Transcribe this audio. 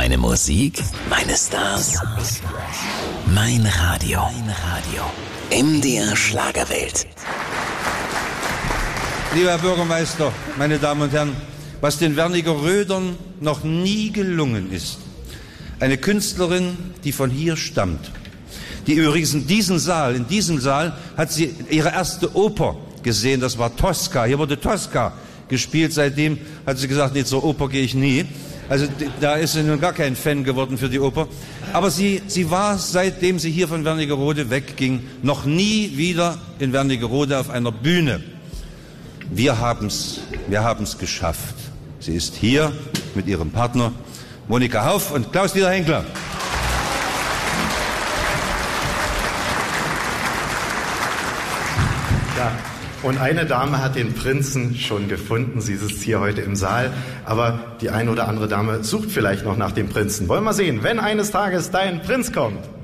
Meine Musik, meine Stars, mein Radio. MDR Schlagerwelt. Lieber Herr Bürgermeister, meine Damen und Herren, was den Wernigerödern noch nie gelungen ist, eine Künstlerin, die von hier stammt, die übrigens in diesem Saal hat sie ihre erste Oper gesehen, das war Tosca. Hier wurde Tosca gespielt, seitdem hat sie gesagt, nee, zur Oper gehe ich nie. Also da ist sie nun gar kein Fan geworden für die Oper. Aber sie war, seitdem sie hier von Wernigerode wegging, noch nie wieder in Wernigerode auf einer Bühne. Wir haben's geschafft. Sie ist hier mit ihrem Partner Monika Hauff und Klaus-Dieter Henkler. Ja, und eine Dame hat den Prinzen schon gefunden. Sie sitzt hier heute im Saal. Aber die eine oder andere Dame sucht vielleicht noch nach dem Prinzen. Wollen wir sehen, wenn eines Tages dein Prinz kommt.